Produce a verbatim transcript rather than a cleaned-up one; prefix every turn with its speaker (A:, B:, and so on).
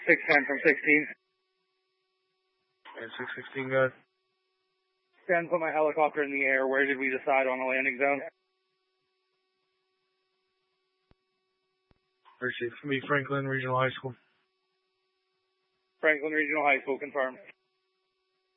A: six ten from sixteen.
B: And six sixteen, go ahead.
A: ten, put my helicopter in the air. Where did we decide on a landing zone?
B: Appreciate it. It's going to be Franklin Regional High School.
A: Franklin Regional High School, confirmed.